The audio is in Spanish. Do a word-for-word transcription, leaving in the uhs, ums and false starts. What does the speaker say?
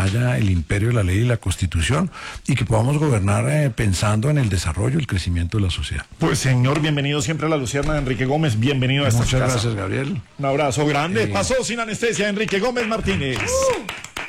haya el imperio de la ley y la Constitución y que podamos gobernar eh, pensando en el desarrollo y el crecimiento de la sociedad. Pues señor, bienvenido siempre a La Lucierna, Enrique Gómez, bienvenido a esta Muchas casa. gracias, Gabriel. Un abrazo grande. Eh... Pasó sin anestesia Enrique Gómez Martínez. Uh.